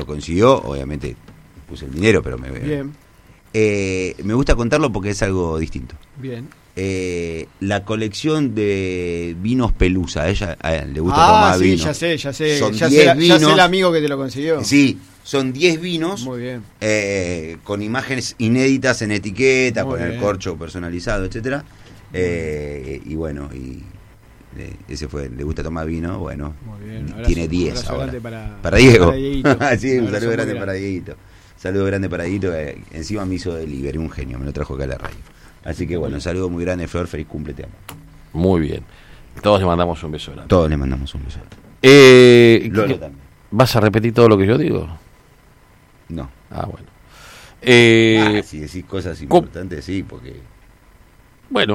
lo consiguió, obviamente puse el dinero, pero Bien. Me gusta contarlo porque es algo distinto. Bien. La colección de vinos Pelusa, a ella le gusta tomar sí, vino. Ya sé. Son Ya 10 sé vinos. el amigo que te lo consiguió. Sí, son 10 vinos. Muy bien. Con imágenes inéditas en etiqueta, Muy con el bien. corcho personalizado, etcétera. Y bueno, ese fue, le gusta tomar vino, bueno, Muy bien. Un tiene abrazo 10 ahora. grande Para Diego. para Dieguito. Sí, un abrazo saludo muy grande para Dieguito. Saludo grande para Dieguito, encima me hizo delivery, un genio, me lo trajo acá a la radio. Así que bueno, un saludo muy grande, Flor, feliz cumple, te amo. Muy bien. Todos le mandamos un beso grande. Todos le mandamos un beso. Lolo también. ¿Vas a repetir todo lo que yo digo? No. Ah, bueno. Si decís cosas importantes, sí, porque... Bueno,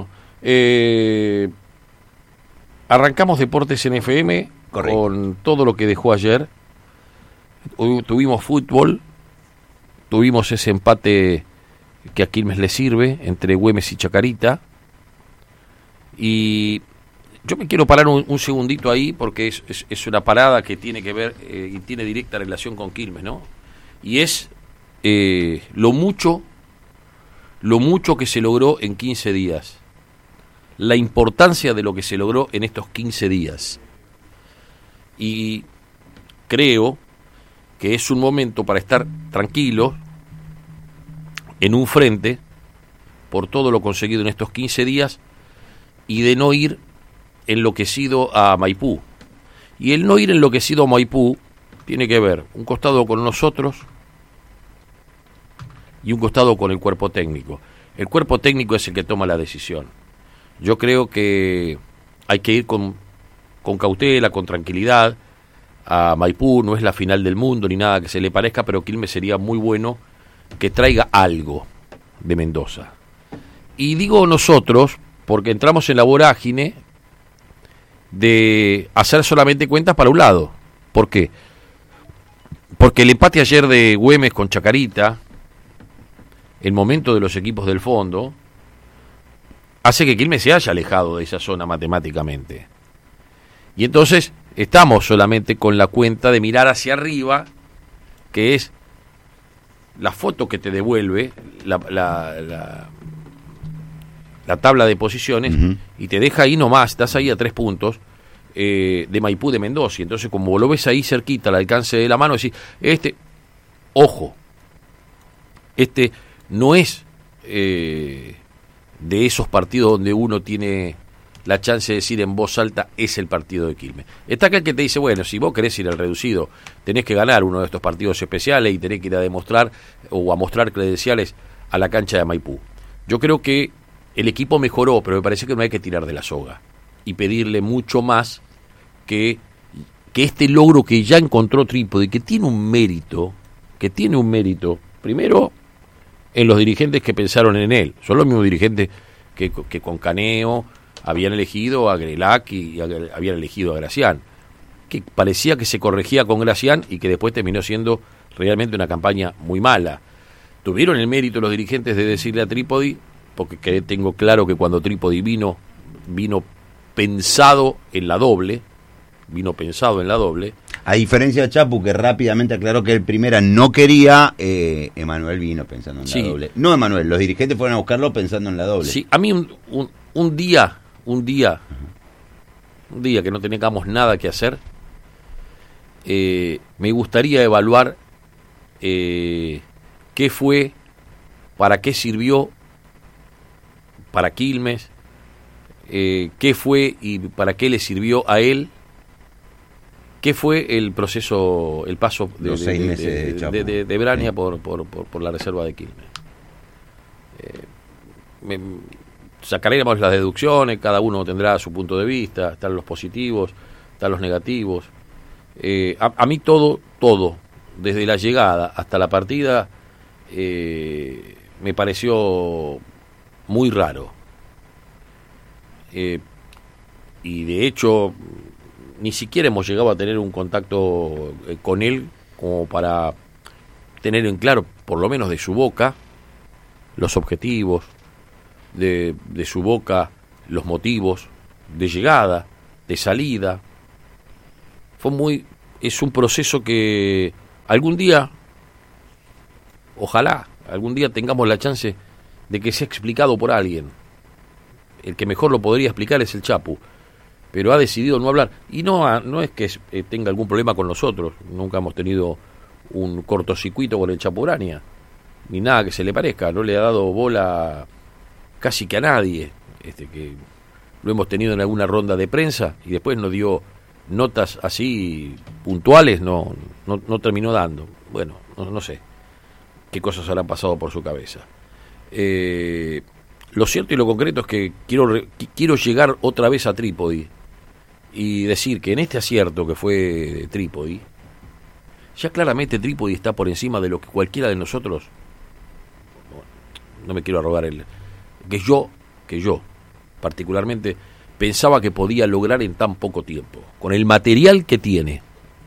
arrancamos Deportes en FM. Correcto. Con todo lo que dejó ayer. Hoy tuvimos fútbol, tuvimos ese empate que a Quilmes le sirve entre Güemes y Chacarita. Y yo me quiero parar un segundito ahí porque es una parada que tiene que ver y tiene directa relación con Quilmes, ¿no? Y es lo mucho que se logró en 15 días. La importancia de lo que se logró en estos 15 días. Y creo que es un momento para estar tranquilos en un frente por todo lo conseguido en estos 15 días y de no ir enloquecido a Maipú. Y el no ir enloquecido a Maipú tiene que ver un costado con nosotros y un costado con el cuerpo técnico. El cuerpo técnico es el que toma la decisión. Yo creo que hay que ir con cautela, con tranquilidad a Maipú. No es la final del mundo ni nada que se le parezca, pero Quilmes sería muy bueno que traiga algo de Mendoza. Y digo nosotros porque entramos en la vorágine de hacer solamente cuentas para un lado. ¿Por qué? Porque el empate ayer de Güemes con Chacarita, el momento de los equipos del fondo, hace que Quilmes se haya alejado de esa zona matemáticamente. Y entonces estamos solamente con la cuenta de mirar hacia arriba, que es la foto que te devuelve la tabla de posiciones, y te deja ahí nomás, estás ahí a 3 puntos de Maipú de Mendoza. Y entonces como lo ves ahí cerquita, al alcance de la mano, decís, ojo, no es de esos partidos donde uno tiene la chance de decir en voz alta, es el partido de Quilmes. Está aquel que te dice, bueno, si vos querés ir al reducido, tenés que ganar uno de estos partidos especiales y tenés que ir a demostrar o a mostrar credenciales a la cancha de Maipú. Yo creo que el equipo mejoró, pero me parece que no hay que tirar de la soga y pedirle mucho más que este logro que ya encontró Trípodi, que tiene un mérito, primero en los dirigentes que pensaron en él. Son los mismos dirigentes que con Caneo habían elegido a Grelac y habían elegido a Gracián, que parecía que se corregía con Gracián y que después terminó siendo realmente una campaña muy mala. Tuvieron el mérito los dirigentes de decirle a Trípodi, porque tengo claro que cuando Trípodi vino pensado en la doble, A diferencia de Chapu, que rápidamente aclaró que el primera no quería, Emanuel vino pensando en la doble. No Emanuel, los dirigentes fueron a buscarlo pensando en la doble. Sí, a mí un día que no tengamos nada que hacer, me gustaría evaluar qué fue, para qué sirvió para Quilmes, qué fue y para qué le sirvió a él, qué fue el proceso, el paso de Brania por la reserva de Quilmes. Sacaremos las deducciones, cada uno tendrá su punto de vista, están los positivos, están los negativos. A mí todo, desde la llegada hasta la partida, me pareció muy raro. Y de hecho, ni siquiera hemos llegado a tener un contacto con él como para tener en claro, por lo menos de su boca, los objetivos, de su boca los motivos de llegada, de salida. Es un proceso que algún día, ojalá, algún día tengamos la chance de que sea explicado por alguien. El que mejor lo podría explicar es el Chapu, pero ha decidido no hablar. Y no es que tenga algún problema con nosotros, nunca hemos tenido un cortocircuito con el Chapu Urania, ni nada que se le parezca, no le ha dado bola casi que a nadie, que lo hemos tenido en alguna ronda de prensa y después nos dio notas así puntuales, no terminó dando. Bueno, no sé qué cosas habrán pasado por su cabeza. Lo cierto y lo concreto es que quiero llegar otra vez a Trípodi y decir que en este acierto que fue Trípodi, ya claramente Trípodi está por encima de lo que cualquiera de nosotros, no me quiero arrogar que yo particularmente pensaba que podía lograr en tan poco tiempo, con el material que tiene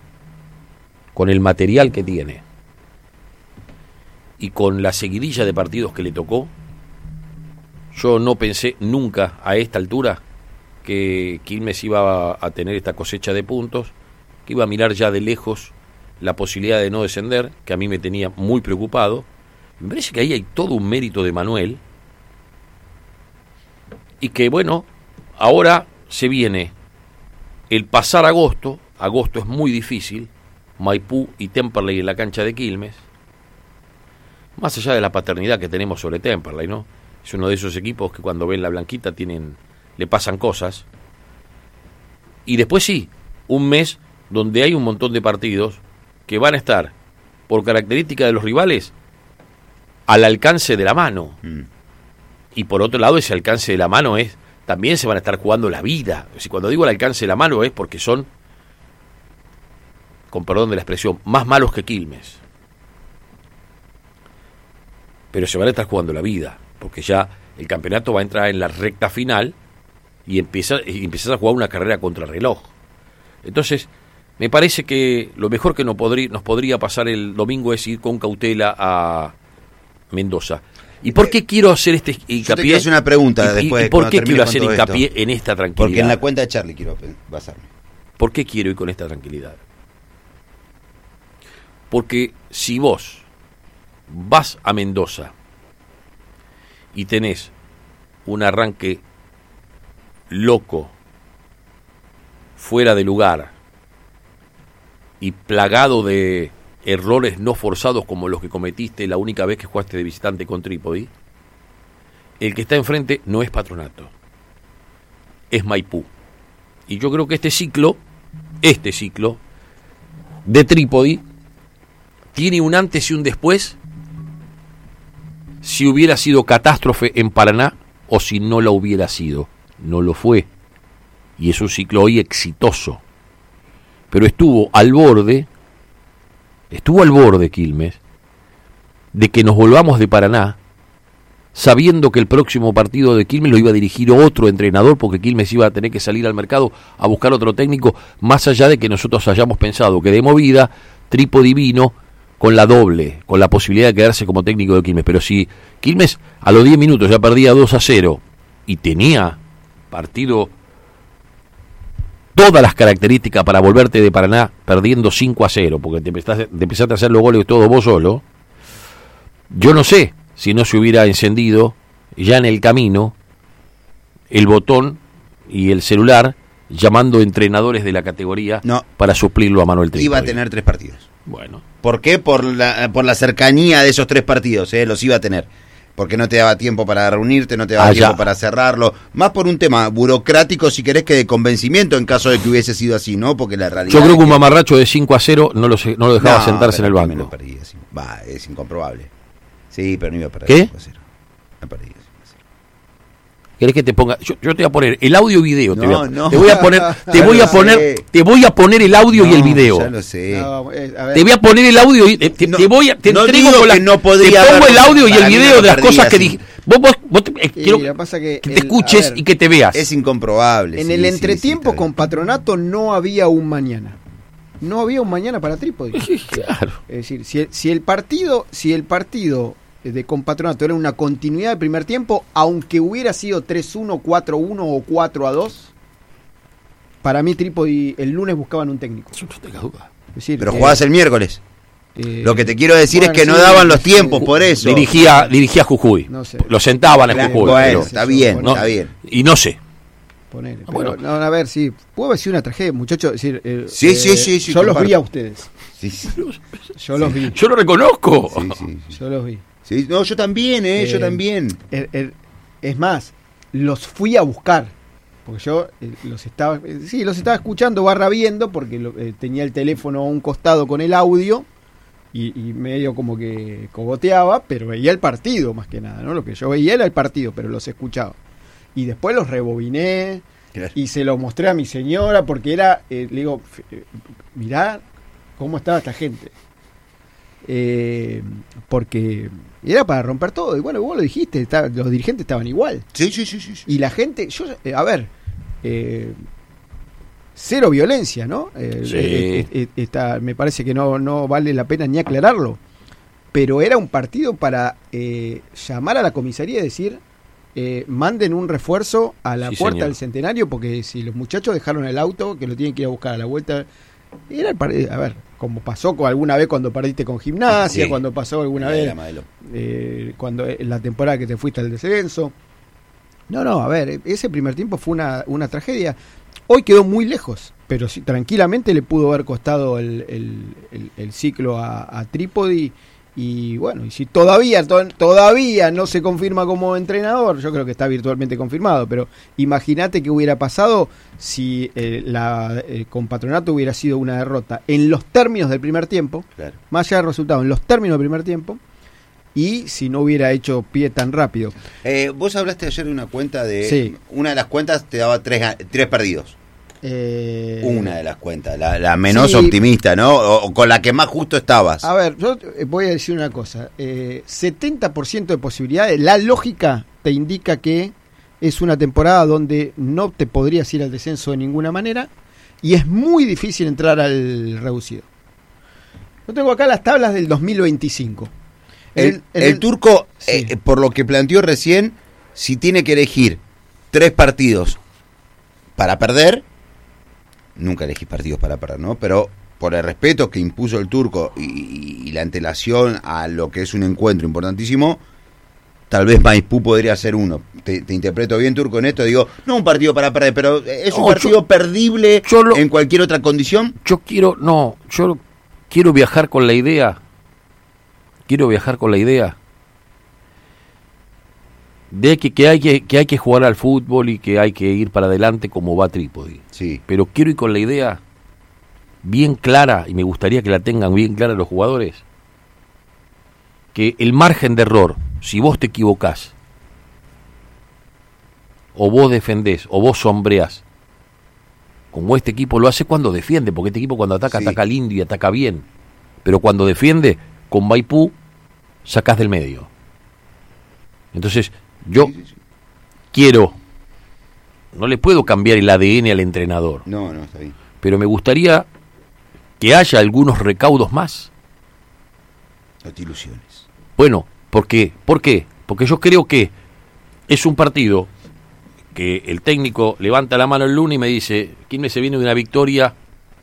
y con la seguidilla de partidos que le tocó. Yo no pensé nunca a esta altura que Quilmes iba a tener esta cosecha de puntos, que iba a mirar ya de lejos la posibilidad de no descender, que a mí me tenía muy preocupado. Me parece que ahí hay todo un mérito de Manuel, y que bueno, ahora se viene el pasar agosto es muy difícil, Maipú y Temperley en la cancha de Quilmes, más allá de la paternidad que tenemos sobre Temperley, ¿no? Es uno de esos equipos que cuando ven la blanquita le pasan cosas. Y después sí, un mes donde hay un montón de partidos que van a estar, por característica de los rivales, al alcance de la mano. Y por otro lado, ese alcance de la mano también se van a estar jugando la vida. Si cuando digo al alcance de la mano es porque son, con perdón de la expresión, más malos que Quilmes. Pero se van a estar jugando la vida, porque ya el campeonato va a entrar en la recta final y empiezas a jugar una carrera contra el reloj. Entonces, me parece que lo mejor que nos podría pasar el domingo es ir con cautela a Mendoza. ¿Y por qué quiero hacer este hincapié? Yo te quiero hacer una pregunta después. ¿Y por qué quiero hacer hincapié en esta tranquilidad? Porque en la cuenta de Charlie quiero basarme. ¿Por qué quiero ir con esta tranquilidad? Porque si vos vas a Mendoza y tenés un arranque loco, fuera de lugar y plagado de errores no forzados como los que cometiste la única vez que jugaste de visitante con Trípodi, el que está enfrente no es Patronato, es Maipú. Y yo creo que este ciclo de Trípodi tiene un antes y un después si hubiera sido catástrofe en Paraná o si no la hubiera sido. No lo fue. Y es un ciclo hoy exitoso. Pero estuvo al borde Quilmes de que nos volvamos de Paraná sabiendo que el próximo partido de Quilmes lo iba a dirigir otro entrenador, porque Quilmes iba a tener que salir al mercado a buscar otro técnico, más allá de que nosotros hayamos pensado que de movida Trípodi vino con la doble, con la posibilidad de quedarse como técnico de Quilmes. Pero si Quilmes a los 10 minutos ya perdía 2-0 y tenía partido todas las características para volverte de Paraná perdiendo 5-0, porque te empezaste a hacer los goles todo vos solo, yo no sé si no se hubiera encendido ya en el camino el botón y el celular llamando entrenadores de la categoría para suplirlo a Manuel Trípodi. Iba a tener 3 partidos. Bueno. ¿Por qué? Por la cercanía de esos 3 partidos, los iba a tener. Porque no te daba tiempo para reunirte, no te daba tiempo para cerrarlo. Más por un tema burocrático, si querés, que de convencimiento en caso de que hubiese sido así, ¿no? Porque la realidad... Yo creo que un mamarracho de 5-0 no lo dejaba sentarse en el banco. Es incomprobable. Sí, pero no iba a perder. ¿Qué? 5-0. No perdí. ¿Querés que te ponga? Yo te voy a poner el audio y video. Te voy a poner el audio y el video. Ya lo sé. Te voy a poner el audio y te entrego el audio y el video de las cosas que dije. Quiero que te escuches y que te veas. Es incomprobable. En el entretiempo con Patronato no había un mañana. No había un mañana para Trípodi. Claro. Es decir, si el partido de Compatronato era una continuidad del primer tiempo, aunque hubiera sido 3-1, 4-1 o 4-2, para mí Trípodi el lunes buscaban un técnico. No tenga duda. Es decir, pero jugabas el miércoles. Lo que te quiero decir es que no daban los tiempos, por eso. Dirigía Jujuy. No sé. Lo sentaban en Jujuy. Bueno, pero, está bien, no, está bien. Y no sé. Ponele, pero, Bueno. no, a ver, sí, puede ser una tragedia, muchachos. Decir, Sí, yo los vi a ustedes. Sí, sí. Yo los vi. Yo lo reconozco. Sí. Yo los vi. Sí, no, yo también, yo también. Es más, los fui a buscar. Porque yo los estaba escuchando viendo porque tenía el teléfono a un costado con el audio y medio como que cogoteaba, pero veía el partido más que nada, ¿no? Lo que yo veía era el partido, pero los escuchaba. Y después los rebobiné, claro, y se lo mostré a mi señora porque era, le digo, mirá cómo estaba esta gente. Porque era para romper todo. Y bueno, vos lo dijiste, los dirigentes estaban igual. Sí. Y la gente, cero violencia, ¿no? Sí. Me parece que no vale la pena ni aclararlo. Pero era un partido para llamar a la comisaría y decir, manden un refuerzo a la puerta señor. del Centenario, porque si los muchachos dejaron el auto, que lo tienen que ir a buscar a la vuelta. Era el partido, a ver, como pasó alguna vez cuando perdiste con Gimnasia, Sí. cuando pasó alguna vez cuando en la temporada que te fuiste al descenso. No, a ver, ese primer tiempo fue una tragedia. Hoy quedó muy lejos, pero sí, tranquilamente le pudo haber costado el ciclo a Trípodi. Y bueno, y si todavía no se confirma como entrenador, yo creo que está virtualmente confirmado, pero imagínate qué hubiera pasado si con Patronato hubiera sido una derrota en los términos del primer tiempo, Claro. más allá del resultado, en los términos del primer tiempo, y si no hubiera hecho pie tan rápido. Vos hablaste ayer de una cuenta de... Sí. Una de las cuentas te daba tres perdidos. Una de las cuentas, la menos sí, optimista, ¿no? O con la que más justo estabas. A ver, yo voy a decir una cosa. 70% de posibilidades, la lógica te indica que es una temporada donde no te podrías ir al descenso de ninguna manera y es muy difícil entrar al reducido. Yo tengo acá las tablas del 2025. El turco, sí. por lo que planteó recién, si tiene que elegir 3 partidos para perder, nunca elegís partidos para perder, ¿no? Pero por el respeto que impuso el turco y la antelación a lo que es un encuentro importantísimo, tal vez Maipú podría ser uno. Te interpreto bien, turco, en esto. Digo, no un partido para perder, pero es un partido perdible en cualquier otra condición. Yo quiero viajar con la idea. De que hay que jugar al fútbol y que hay que ir para adelante como va Trípodi. Sí. Pero quiero ir con la idea bien clara, y me gustaría que la tengan bien clara los jugadores, que el margen de error, si vos te equivocás, o vos defendés, o vos sombreás, como este equipo lo hace cuando defiende, porque este equipo cuando ataca, sí, ataca lindo y ataca bien, pero cuando defiende, con Maipú, sacás del medio. Entonces, yo quiero, no le puedo cambiar el ADN al entrenador. No, está bien. Pero me gustaría que haya algunos recaudos más. No te ilusiones. Bueno, ¿por qué? Porque yo creo que es un partido que el técnico levanta la mano el lunes y me dice, Quilmes se viene de una victoria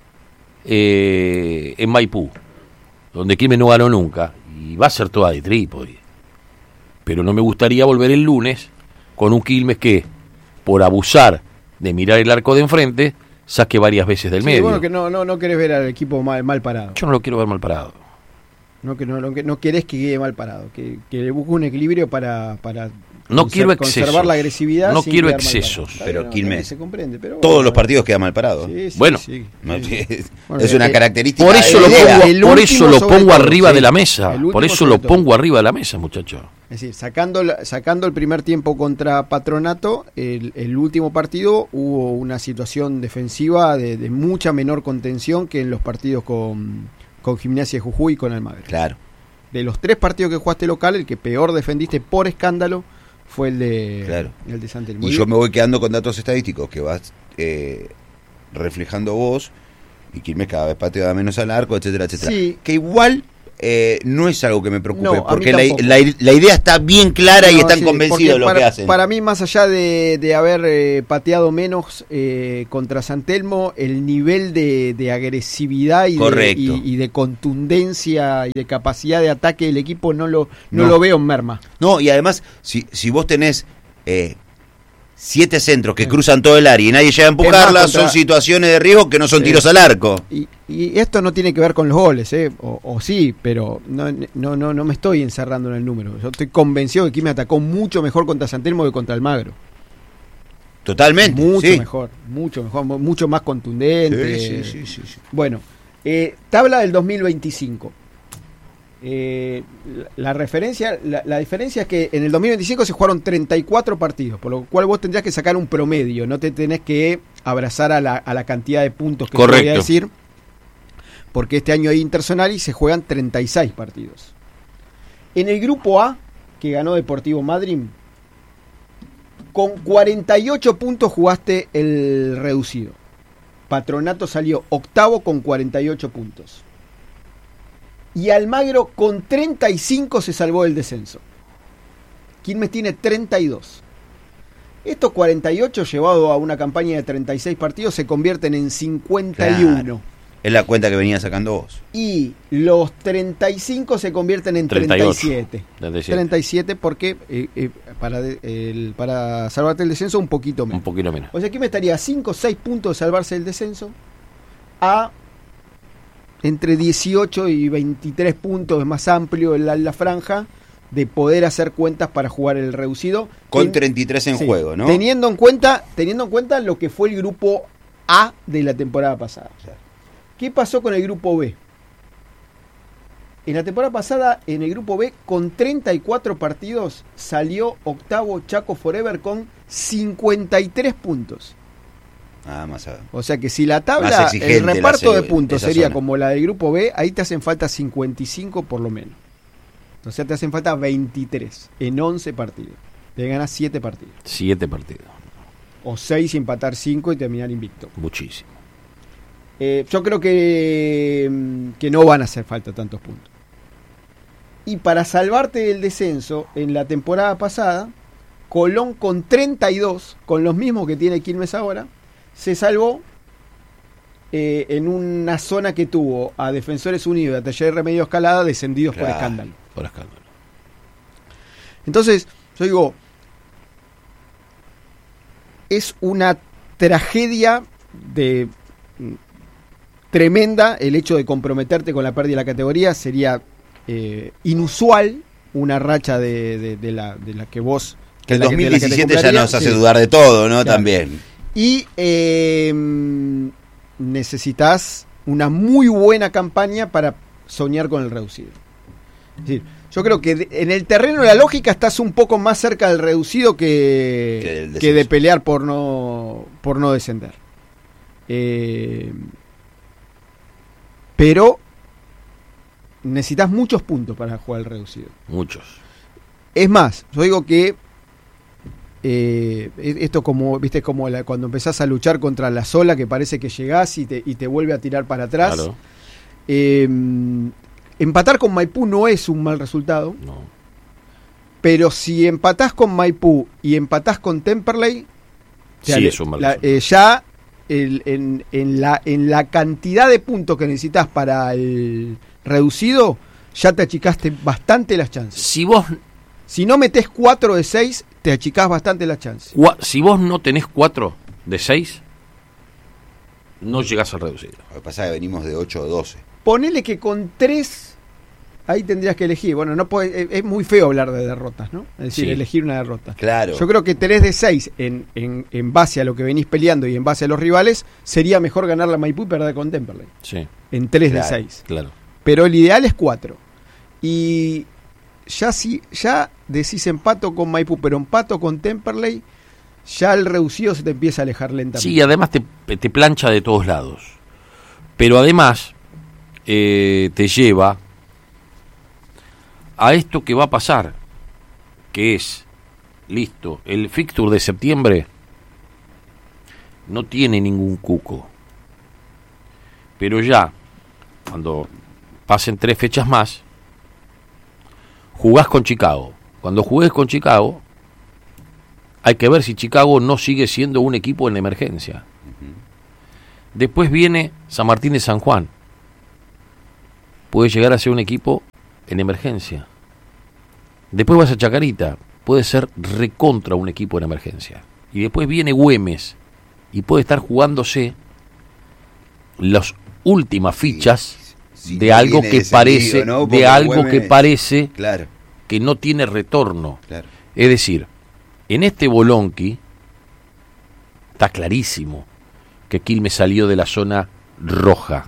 en Maipú, donde Quilmes no ganó nunca, y va a ser toda de Trípodi. Pero no me gustaría volver el lunes con un Quilmes que, por abusar de mirar el arco de enfrente, saque varias veces del medio. Bueno, que no querés ver al equipo mal parado. Yo no lo quiero ver mal parado. No querés que quede mal parado, que busque un equilibrio para no quiero conservar excesos. la agresividad. No sin quiero quedar mal excesos. parado. Pero Bien, Quilmes, se comprende, pero todos los partidos quedan mal parados. Sí, Bueno, No, Bueno, es una característica. Por eso de lo la idea. pongo, por eso lo pongo arriba de la mesa. El último Por eso sobre lo todo. pongo arriba de la mesa, muchacho. Es decir, sacando el primer tiempo contra Patronato, el último partido hubo una situación defensiva de mucha menor contención que en los partidos con Gimnasia de Jujuy y con Almagro. Claro. De los 3 partidos que jugaste local, el que peor defendiste por escándalo fue el de San Telmo. Y yo me voy quedando con datos estadísticos que vas reflejando vos, y Quilmes cada vez patea menos al arco, etcétera, etcétera. Sí. Que igual no es algo que me preocupe, No, porque la idea está bien clara y están convencidos de lo que hacen. Para mí, más allá de haber pateado menos contra San Telmo, el nivel de agresividad y de contundencia y de capacidad de ataque del equipo no lo veo en merma. No, y además, si vos tenés 7 centros que cruzan todo el área y nadie llega a empujarla, son situaciones de riesgo que no son tiros al arco. Y esto no tiene que ver con los goles, o sí, pero no me estoy encerrando en el número. Yo estoy convencido que Quilmes atacó mucho mejor contra San Telmo que contra Almagro. Totalmente. Mucho mejor, mucho más contundente. Sí. Bueno, tabla del 2025. La diferencia es que en el 2025 se jugaron 34 partidos, por lo cual vos tendrías que sacar un promedio, no te tenés que abrazar a la cantidad de puntos que te voy a decir, porque este año hay interzonal y se juegan 36 partidos. En el grupo A, que ganó Deportivo Madrid, con 48 puntos jugaste el reducido. Patronato salió octavo con 48 puntos. Y Almagro con 35 se salvó del descenso. Quilmes tiene 32. Estos 48 llevados a una campaña de 36 partidos se convierten en 51. Claro. Es la cuenta que venía sacando vos. Y los 35 se convierten en 37. 37 porque para salvarte el descenso un poquito menos. Un poquito menos. O sea, Quilmes estaría a 5 o 6 puntos de salvarse del descenso, a entre 18 y 23 puntos, es más amplio la franja, de poder hacer cuentas para jugar el reducido. Con 33 en juego, ¿no? Teniendo en cuenta lo que fue el grupo A de la temporada pasada. ¿Qué pasó con el grupo B? En la temporada pasada, en el grupo B, con 34 partidos, salió octavo Chaco Forever con 53 puntos. O sea que si la tabla, el reparto de puntos sería como la del grupo B, ahí te hacen falta 55 por lo menos. O sea, te hacen falta 23 en 11 partidos. Te ganas 7 partidos. 7 partidos. O 6 y empatar 5 y terminar invicto. Muchísimo. Yo creo que no van a hacer falta tantos puntos. Y para salvarte del descenso, en la temporada pasada, Colón con 32, con los mismos que tiene Quilmes ahora, se salvó en una zona que tuvo a Defensores Unidos y a Taller de Remedio Escalada descendidos por escándalo. Entonces, yo digo, es una tragedia tremenda el hecho de comprometerte con la pérdida de la categoría. Sería inusual una racha de la que vos... Que el 2017 ya nos hace dudar de todo, ¿no? Claro. También. Y necesitas una muy buena campaña para soñar con el reducido. Es decir, yo creo que en el terreno de la lógica estás un poco más cerca del reducido que de pelear por no descender. Pero necesitas muchos puntos para jugar el reducido. Muchos. Es más, yo digo que esto como viste como cuando empezás a luchar contra la sola, que parece que llegás y te vuelve a tirar para atrás. Claro. Empatar con Maipú no es un mal resultado. No. Pero si empatás con Maipú y empatás con Temperley, sí, es un mal resultado. Ya en la cantidad de puntos que necesitas para el reducido, ya te achicaste bastante las chances. Si no metés 4 de 6, te achicás bastante las chances. Si vos no tenés 4 de 6, no llegás al reducido. Lo que pasa es que venimos de 8 o 12. Ponele que con 3, ahí tendrías que elegir. Bueno, no es muy feo hablar de derrotas, ¿no? Es decir, elegir una derrota. Claro. Yo creo que 3 de 6, en base a lo que venís peleando y en base a los rivales, sería mejor ganar la Maipú y perder con Temperley. Sí. En 3 de 6. Claro. Pero el ideal es 4. Y ya decís empato con Maipú, pero empato con Temperley, ya el reducido se te empieza a alejar lentamente. Sí, además te plancha de todos lados. Pero además te lleva a esto que va a pasar, que es, listo, el fixture de septiembre no tiene ningún cuco. Pero ya, cuando pasen 3 fechas más, jugás con Chicago. Cuando jugués con Chicago, hay que ver si Chicago no sigue siendo un equipo en emergencia. Después viene San Martín de San Juan. Puede llegar a ser un equipo en emergencia. Después vas a Chacarita. Puede ser recontra un equipo en emergencia. Y después viene Güemes. Y puede estar jugándose las últimas fichas de algo que parece, ¿no? De algo Güemes, que parece claro, que no tiene retorno. Claro. Es decir, en este Bolonqui está clarísimo que Quilmes salió de la zona roja.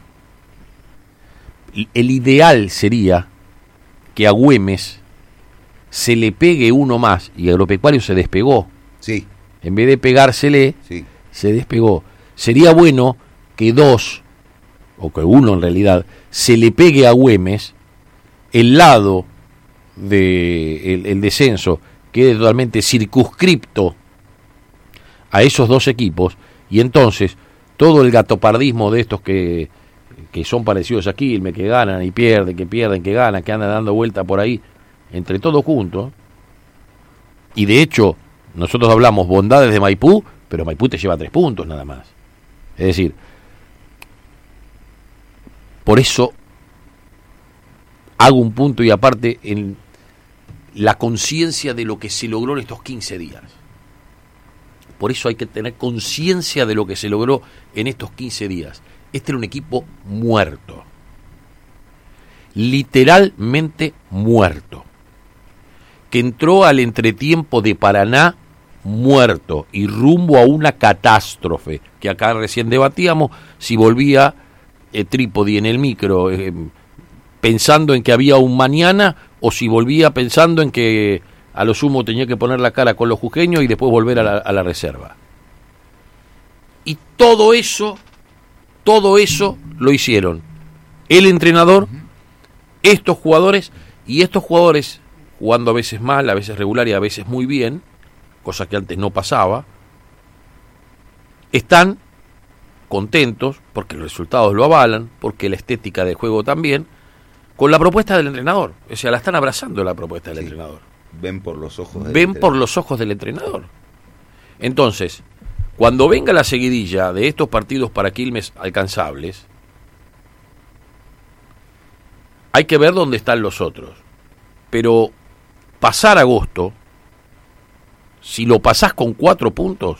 El ideal sería que a Güemes se le pegue uno más, y Agropecuario se despegó. Sí. En vez de pegársele, sí, se despegó. Sería bueno que dos, o que uno en realidad, se le pegue a Güemes, el lado del descenso quede totalmente circunscripto a esos dos equipos, y entonces todo el gatopardismo de estos que son parecidos a Quilmes, que ganan y pierden, que ganan, que andan dando vuelta por ahí, entre todos juntos. Y de hecho, nosotros hablamos bondades de Maipú, pero Maipú te lleva 3 puntos nada más. Es decir, por eso hago un punto y aparte en la conciencia de lo que se logró en estos 15 días. Por eso hay que tener conciencia de lo que se logró en estos 15 días. Este era un equipo muerto. Literalmente muerto. Que entró al entretiempo de Paraná muerto y rumbo a una catástrofe. Que acá recién debatíamos si volvía Trípodi en el micro pensando en que había un mañana o si volvía pensando en que a lo sumo tenía que poner la cara con los jujeños y después volver a la reserva. Y todo eso lo hicieron el entrenador, estos jugadores, y estos jugadores jugando a veces mal, a veces regular y a veces muy bien, cosa que antes no pasaba, están contentos porque los resultados lo avalan, porque la estética del juego también, con la propuesta del entrenador. O sea, la están abrazando la propuesta del entrenador. Ven por los ojos del entrenador. Por los ojos del entrenador. Entonces, cuando venga la seguidilla de estos partidos para Quilmes alcanzables, hay que ver dónde están los otros. Pero pasar agosto, si lo pasás con 4 puntos,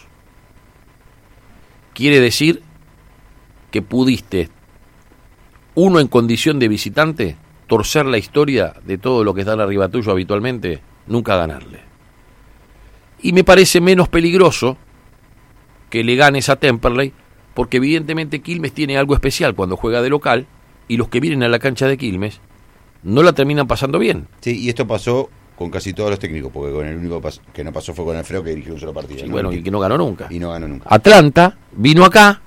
quiere decir que pudiste, uno en condición de visitante, torcer la historia de todo lo que está arriba tuyo habitualmente, nunca ganarle. Y me parece menos peligroso que le ganes a Temperley, porque evidentemente Quilmes tiene algo especial cuando juega de local, y los que vienen a la cancha de Quilmes no la terminan pasando bien. Sí, y esto pasó con casi todos los técnicos, porque con el único que no pasó fue con Alfredo, que dirigió un solo partido. Sí, ¿no? Bueno, y que no ganó nunca. Y no ganó nunca. Atlanta vino acá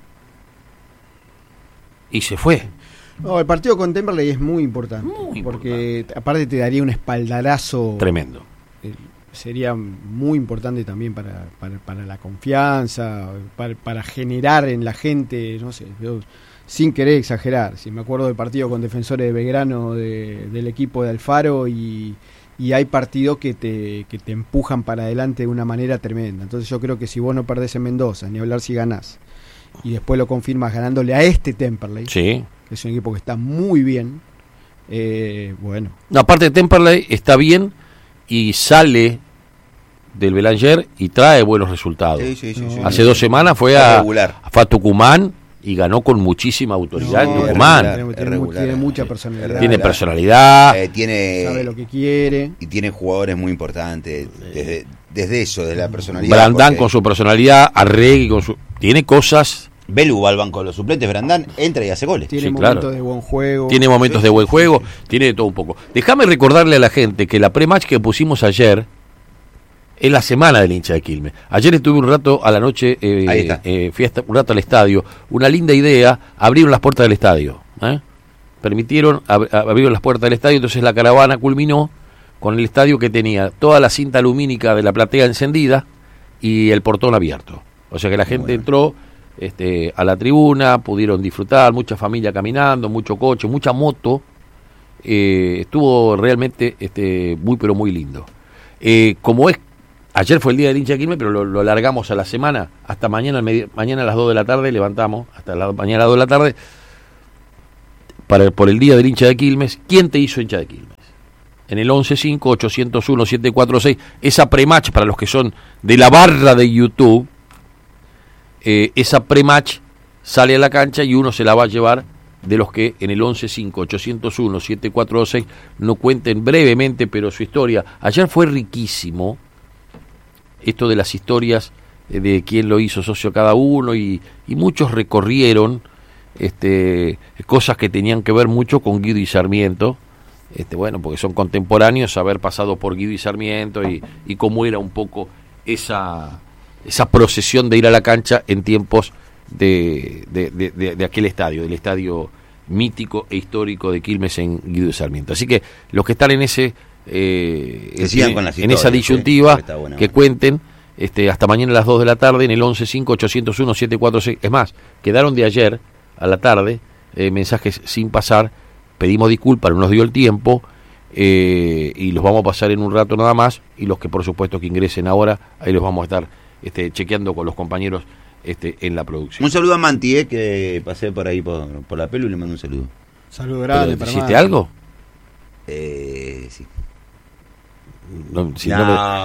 y se fue. No, el partido con Temperley es muy importante. Porque aparte te daría un espaldarazo tremendo. Sería muy importante también para la confianza, para generar en la gente, no sé, yo, sin querer exagerar. Si me acuerdo del partido con Defensores de Belgrano del equipo de Alfaro y hay partidos que te empujan para adelante de una manera tremenda. Entonces yo creo que si vos no perdés en Mendoza, ni hablar si ganás, y después lo confirmas ganándole a este Temperley, sí, que es un equipo que está muy bien, bueno. No, aparte de Temperley está bien y sale del Belanger y trae buenos resultados. Sí. Hace 2 semanas fue a Tucumán y ganó con muchísima autoridad en Tucumán. Tiene mucha personalidad. Tiene personalidad. Sabe lo que quiere. Y tiene jugadores muy importantes. Desde eso, de la personalidad. Brandán con su personalidad, Arregui con su... Tiene cosas... Belu va al banco de los suplentes, Brandán entra y hace goles. Tiene momentos de buen juego. Tiene momentos de buen juego, tiene de todo un poco. Déjame recordarle a la gente que la pre-match que pusimos ayer es la semana del hincha de Quilmes. Ayer estuve un rato a la noche, fui un rato al estadio. Una linda idea, abrieron las puertas del estadio. Abrieron las puertas del estadio, entonces la caravana culminó con el estadio que tenía toda la cinta lumínica de la platea encendida y el portón abierto. O sea que la gente entró a la tribuna, pudieron disfrutar, mucha familia caminando, mucho coche, mucha moto, estuvo realmente muy pero muy lindo. Como es, ayer fue el día del hincha de Quilmes, pero lo alargamos a la semana, hasta mañana, mañana a las 2 de la tarde, levantamos, hasta mañana a las 2 de la tarde, por el día del hincha de Quilmes. ¿Quién te hizo hincha de Quilmes? En el 11-5-801-746, esa pre-match, para los que son de la barra de YouTube, esa pre-match sale a la cancha y uno se la va a llevar de los que en el 11-5-801-746 no cuenten brevemente, pero su historia. Ayer fue riquísimo esto de las historias de quién lo hizo socio cada uno, y muchos recorrieron cosas que tenían que ver mucho con Guido y Sarmiento, bueno, porque son contemporáneos, haber pasado por Guido y Sarmiento y cómo era un poco esa procesión de ir a la cancha en tiempos de aquel estadio, del estadio mítico e histórico de Quilmes en Guido y Sarmiento. Así que los que están en ese en esa disyuntiva, bueno, que cuenten hasta mañana a las 2 de la tarde en el 11-5-801-746. Es más, quedaron de ayer a la tarde mensajes sin pasar. Pedimos disculpas, no nos dio el tiempo, y los vamos a pasar en un rato nada más, y los que por supuesto que ingresen ahora, ahí los vamos a estar chequeando con los compañeros en la producción. Un saludo a Manti, que pasé por ahí por la pelu, y le mando un saludo. Saludo grande. ¿Hiciste algo? Sí. No, si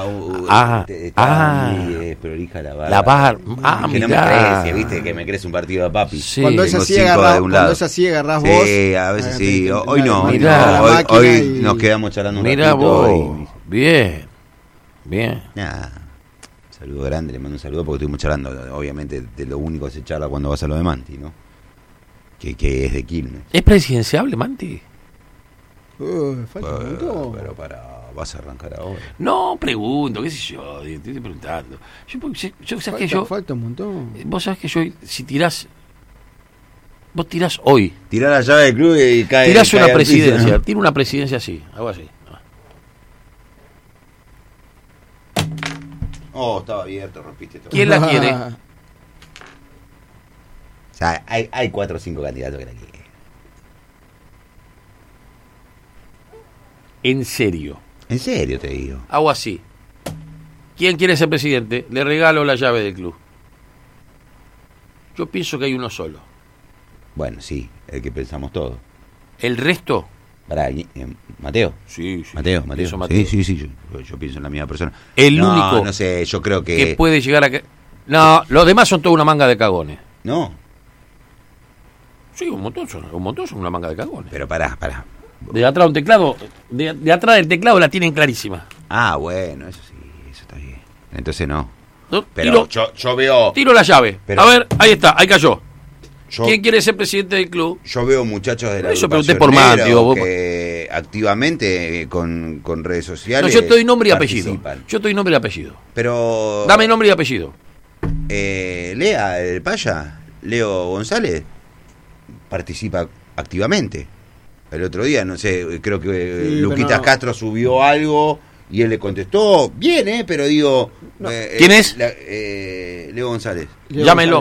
prolija la barra. Que no me crece, viste, que me crece un partido de papi. Sí. Cuando es así agarrás vos. Sí, a veces sí. Hoy no. Hoy nos quedamos charlando un ratito. Mirá vos. Bien. Saludo grande, le mando un saludo porque estuvimos charlando, obviamente, de lo único que se charla cuando vas a lo de Manti, ¿no? Que es de Quilmes. ¿Es presidenciable, Manti? Falta un montón. Pero vas a arrancar ahora. No, pregunto, qué sé yo, te estoy preguntando. Falta un montón. Vos sabés que yo, si tirás, vos tirás hoy. Tirás la llave del club y cae. Tirás una presidencia, piso, ¿no? Tira una presidencia así, algo así. Oh, estaba abierto, rompiste todo. ¿Quién la quiere? O sea, hay 4 o 5 candidatos que la quieren. En serio te digo. Hago así. ¿Quién quiere ser presidente? Le regalo la llave del club. Yo pienso que hay uno solo. Bueno, sí, el que pensamos todos. ¿El resto? Para Mateo. Sí. Mateo. Sí. Yo pienso en la misma persona. El único. No sé, yo creo que puede llegar a. No, los demás son toda una manga de cagones. No. Sí, un montón son una manga de cagones. Pero pará. De atrás un teclado, de atrás del teclado la tienen clarísima. Ah, bueno, eso sí, eso está bien. Entonces no. Pero yo veo. Tiro la llave. Pero, a ver, ahí está, ahí cayó. ¿Quién quiere ser presidente del club? Yo veo muchachos de la Eso pregunté por Mateo, que activamente con redes sociales. No, yo te doy nombre y apellido. Pero dame nombre y apellido. Lea, el Paya, Leo González, participa activamente. El otro día, no sé, creo que Luquitas Castro subió algo y él le contestó, bien, pero digo... No. ¿Quién es? Leo González. Llámelo.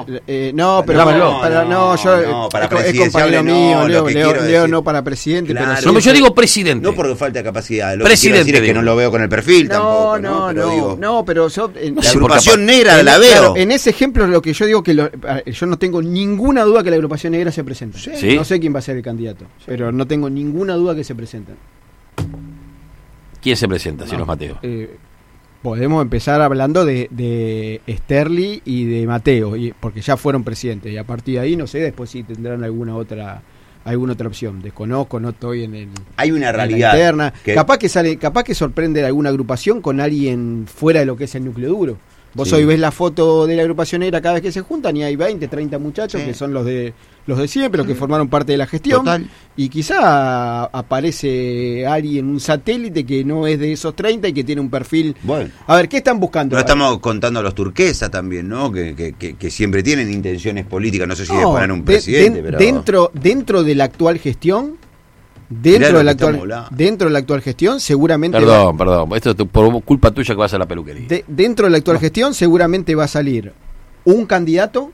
Para presidenciable mío, Leo no para presidente. Claro, pero yo digo presidente. No porque falta capacidad. Lo presidente. Que es que no lo veo con el perfil tampoco. Pero yo... La agrupación negra la veo. Claro, en ese ejemplo lo que yo digo yo no tengo ninguna duda que la agrupación negra se presente. ¿Sí? No sé quién va a ser el candidato, pero no tengo ninguna duda que se presenten. ¿Quién se presenta, si no es Mateo? Podemos empezar hablando de Sterli y de Mateo, porque ya fueron presidentes, y a partir de ahí no sé después si tendrán alguna otra opción. Desconozco, no estoy en el... Hay una realidad interna. Capaz que sorprende alguna agrupación con alguien fuera de lo que es el núcleo duro. Vos hoy ves la foto de la agrupación negra cada vez que se juntan y hay 20, 30 muchachos que son los de siempre, los que formaron parte de la gestión. Total. Y quizá aparece alguien, un satélite que no es de esos 30 y que tiene un perfil... Bueno. A ver, ¿qué están buscando? No estamos contando a los turquesa también, ¿no? Que siempre tienen intenciones políticas, no sé si de poner un presidente, pero... Dentro de la actual gestión... Dentro de la actual gestión, seguramente... Perdón, esto es por culpa tuya que vas a la peluquería. Dentro de la actual gestión, seguramente va a salir un candidato,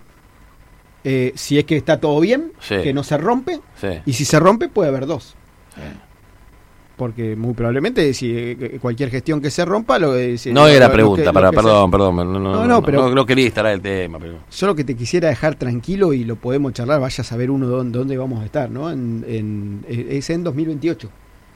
si es que está todo bien, que no se rompe, y si se rompe puede haber 2. Porque muy probablemente si cualquier gestión que se rompa no era pregunta, perdón, no quería instalar el tema, pero yo lo que te quisiera dejar tranquilo y lo podemos charlar, vaya a saber uno dónde vamos a estar, ¿no? Es en 2028.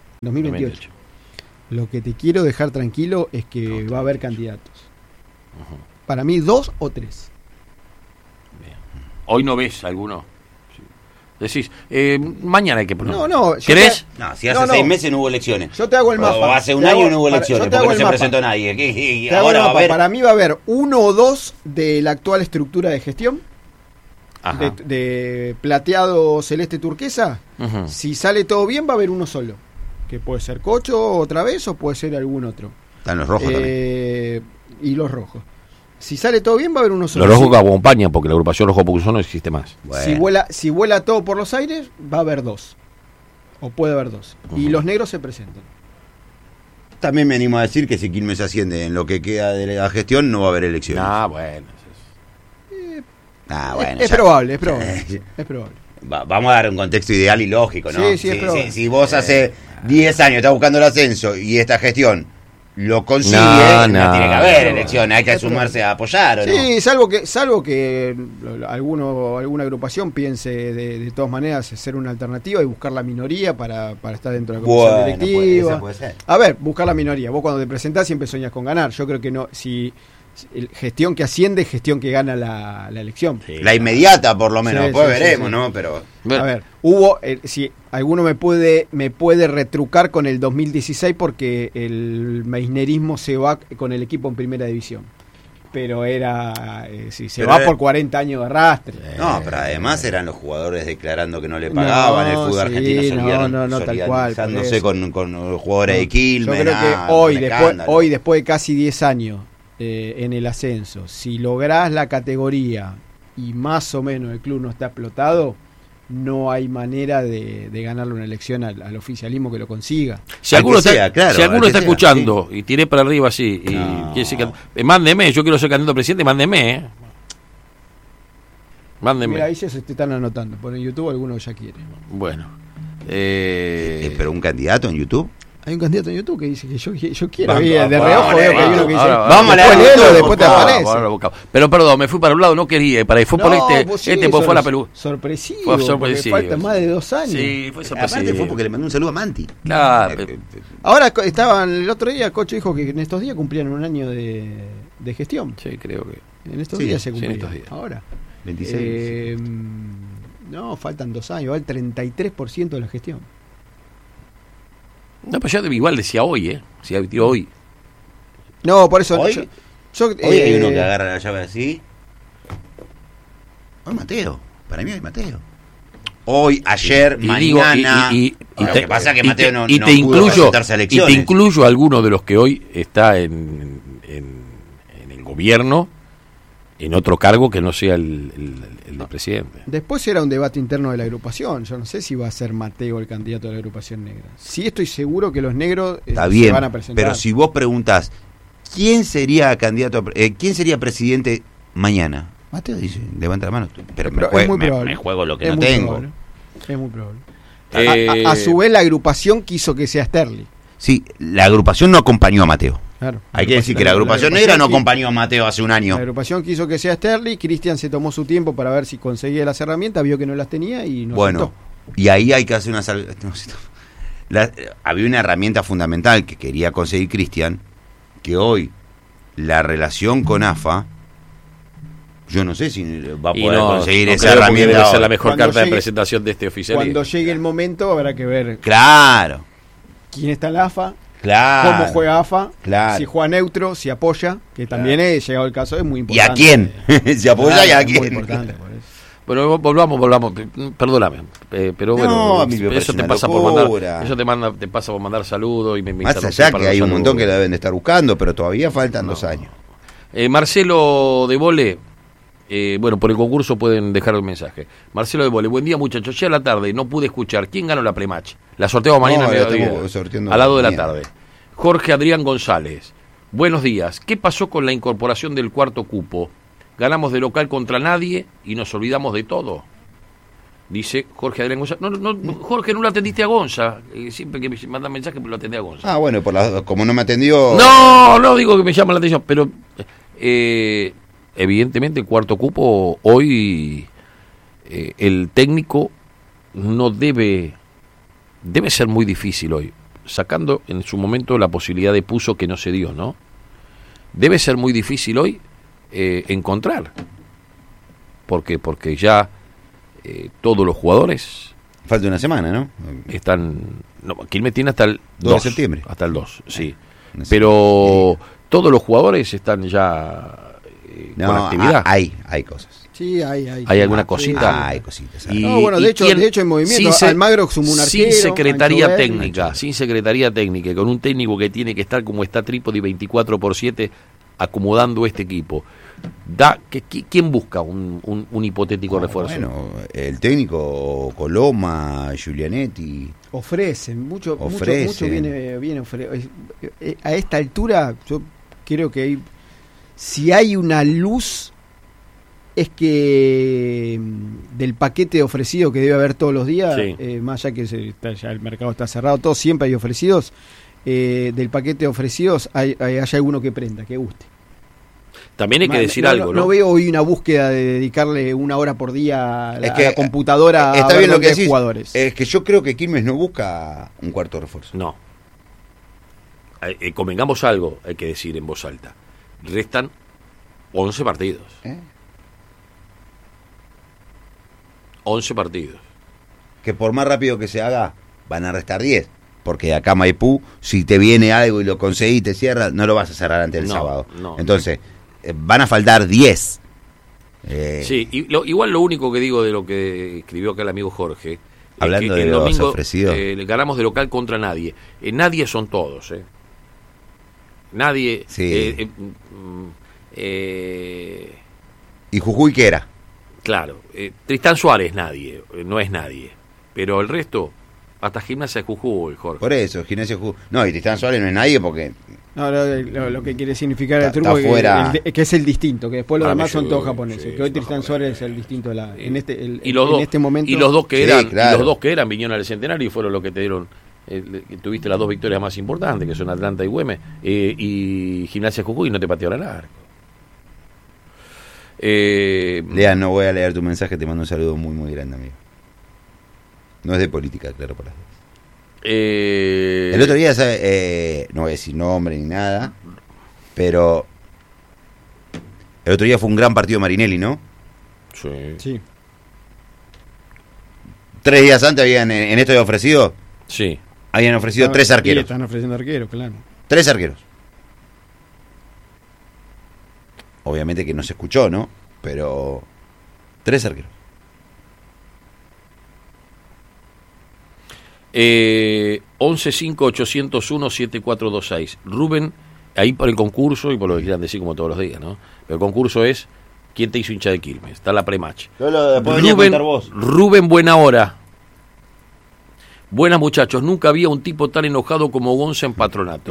Lo que te quiero dejar tranquilo es que va a haber candidatos. Para mí 2 o 3. Bien. Hoy no ves alguno. Decís, mañana hay que poner. No, ¿querés? No, si hace 6 meses no hubo elecciones. Yo te hago el mapa. O hace un año no hubo elecciones, porque no se presentó nadie. Ahora va a haber... Para mí va a haber 1 o 2 de la actual estructura de gestión. De plateado celeste turquesa. Si sale todo bien, va a haber uno solo. Que puede ser Cocho otra vez o puede ser algún otro. Están los rojos también. Y los rojos. Si sale todo bien, va a haber uno solo. Los rojos que acompañan, porque la agrupación Rojo Pulsón no existe más. Bueno. Si vuela todo por los aires, va a haber 2. O puede haber 2. Y los negros se presentan. También me animo a decir que si Quilmes asciende en lo que queda de la gestión, no va a haber elecciones. Es probable. Vamos a dar un contexto ideal y lógico, ¿no? Si vos hace 10 años estás buscando el ascenso y esta gestión lo consigue, no tiene que haber elecciones, hay que sumarse a apoyar, ¿o no? Sí, salvo que alguna agrupación piense de todas maneras ser una alternativa y buscar la minoría para estar dentro de la comisión directiva. Puede ser. A ver, buscar la minoría. Vos cuando te presentás siempre soñás con ganar. Yo creo que no, si gestión que asciende, gestión que gana la elección. Sí, la inmediata, por lo menos. Después veremos, ¿no? Pero a ver, si alguno me puede retrucar con el 2016 porque el meisnerismo se va con el equipo en primera división. Pero va por 40 años de arrastre. No, pero además eran los jugadores declarando que no le pagaban, el fútbol argentino solidarizándose con los jugadores de Quilmes. Yo creo que hoy, después de casi 10 años en el ascenso, si lográs la categoría y más o menos el club no está explotado, no hay manera de ganarle una elección al oficialismo que lo consiga. Si alguno está escuchando y tiré para arriba así, y quiere decir que mándeme, yo quiero ser candidato a presidente, mándeme. Mira, ahí ya se te están anotando, por en YouTube algunos ya quieren. Bueno. ¿Pero un candidato en YouTube? Hay un candidato en YouTube que dice que yo quiero. De reojo veo que hay uno que dice. Vamos a leerlo, después te aparece. Pero perdón, me fui para un lado, no quería. Fue por fue la peluca. Sorpresivo. Falta más de 2 años. Sí, fue sorpresivo. Aparte fue porque le mandó un saludo a Manti. Claro. Ahora estaban, el otro día, Cocho dijo que en estos días cumplían un año de gestión. Sí, creo que. En estos días se cumplían. En estos días. Ahora. 26. No, faltan 2 años, va el 33% de la gestión. No, pero yo igual decía hoy, Si tiró hoy. No, por eso. ¿Hoy? Hoy hay uno que agarra la llave así. Hoy Mateo. Para mí hoy Mateo. Hoy, ayer, mañana. Lo que pasa es que Mateo no pudo presentarse a elecciones. Y te incluyo a alguno de los que hoy está en el gobierno, en otro cargo que no sea el de presidente. Después era un debate interno de la agrupación. Yo no sé si va a ser Mateo el candidato de la agrupación negra. Sí estoy seguro que los negros se van a presentar. Pero si vos preguntás ¿quién sería candidato quién sería presidente mañana? Mateo dice, levanta la mano. Pero me juego lo que no tengo. Es muy probable. A su vez la agrupación quiso que sea Sterling. Sí, la agrupación no acompañó a Mateo. Claro, hay que decir que la agrupación negra no acompañó a Mateo hace un año. La agrupación quiso que sea Sterling, Cristian se tomó su tiempo para ver si conseguía las herramientas, vio que no las tenía y no aceptó. Y ahí hay que hacer una había una herramienta fundamental que quería conseguir Cristian, que hoy la relación con AFA, yo no sé si va a poder conseguir esa herramienta. Debe ser la mejor carta de presentación de este oficialismo. Cuando llegue el momento habrá que ver. Claro. ¿Quién está en la AFA? Claro. ¿Cómo juega AFA? Claro. Si juega neutro, si apoya, que también llegado el caso, es muy importante. ¿Y a quién? Si apoya y a quién. Es muy importante por eso. Bueno, volvamos, perdóname, pero bueno, eso te pasa te pasa por mandar saludos y me más allá que hay un montón que la deben de estar buscando, pero todavía faltan 2 años. Marcelo de Vole, bueno, por el concurso pueden dejar un mensaje. Marcelo de Vole, buen día muchachos, ya a la tarde no pude escuchar, ¿quién ganó la prematch? La sorteamos mañana a mediodía, al lado de la tarde. Jorge Adrián González, buenos días, ¿qué pasó con la incorporación del 4º cupo? Ganamos de local contra nadie y nos olvidamos de todo. Dice Jorge Adrián Gonza. No, Jorge, no lo atendiste a Gonza. Siempre que me mandan mensaje, lo atendí a Gonza. Bueno, como no me atendió... No digo que me llama la atención, pero evidentemente el cuarto cupo hoy el técnico no debe ser muy difícil hoy, sacando en su momento la posibilidad de Puso que no se dio, ¿no? Debe ser muy difícil hoy encontrar, porque ya todos los jugadores falta una semana, ¿no? Están, Quilmes tiene hasta el 2 de septiembre, hasta el 2, sí, pero todos los jugadores están ya con actividad. Hay cosas. Sí, hay alguna cosita. Sí, hay cositas. De hecho en movimiento Almagro sumó un arquero. Sin secretaría técnica, con un técnico que tiene que estar como está Trípodi 24/7 acomodando este equipo. ¿Quién busca un hipotético refuerzo? Bueno, el técnico Coloma, Giulianetti. Ofrecen, mucho viene a esta altura. Yo creo que si hay una luz, es que del paquete ofrecido que debe haber todos los días, sí. Más allá que ya el mercado está cerrado, todos siempre hay ofrecidos, del paquete ofrecidos hay alguno que prenda, que guste. También hay que decir algo, ¿no? No veo hoy una búsqueda de dedicarle una hora por día a la computadora está a ver bien lo que decís, jugadores. Es que yo creo que Quilmes no busca un cuarto refuerzo. No. Convengamos algo, hay que decir en voz alta. Restan 11 partidos. 11 partidos. Que por más rápido que se haga, van a restar 10. Porque acá Maipú, si te viene algo y lo conseguís y te cierra, no lo vas a cerrar antes del sábado. Entonces, van a faltar 10. Sí, igual lo único que digo de lo que escribió acá el amigo Jorge. Hablando de los domingo, ofrecidos. Ganamos de local contra nadie. Nadie son todos, Nadie. Sí. ¿Y Jujuy qué era? Claro, Tristán Suárez nadie, no es nadie, pero el resto, hasta Gimnasia de Jujuy, Jorge. Por eso, Gimnasia de Jujuy. No, y Tristán Suárez no es nadie porque... No, lo que quiere significar el truco es que es el distinto, que después los demás son todos japoneses, que hoy Tristán Suárez es el distinto en este momento. Y los dos que eran, claro. Y los dos que eran vinieron al Centenario y fueron los que te dieron, tuviste las dos victorias más importantes, que son Atlanta y Güemes, y Gimnasia de Jujuy, y no te pateó al arco. Lea, no voy a leer tu mensaje, te mando un saludo muy muy grande, amigo. No es de política, claro, para las dos. El otro día, no voy a decir nombre ni nada, pero el otro día fue un gran partido Marinelli, ¿no? Sí. 3 días antes habían, en esto de ofrecido, sí, habían ofrecido 3 arqueros. Están ofreciendo arqueros, claro. 3 arqueros. Obviamente que no se escuchó, ¿no? Pero 3 arqueros. 1158017426. Rubén, ahí por el concurso y por lo que quieran decir como todos los días, ¿no? Pero el concurso es ¿quién te hizo hincha de Quilmes? Está la pre-match. Rubén, buena hora. Buenas muchachos, nunca había un tipo tan enojado como Gonza en Patronato.